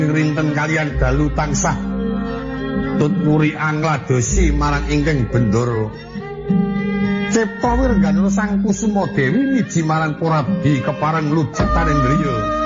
rinten kalian dalu tansah tutmuri angladosi marang ingkang bendoro Cipta Wirganara Sang Kusuma Dewi miji marang Porabi kepareng lujetan indriya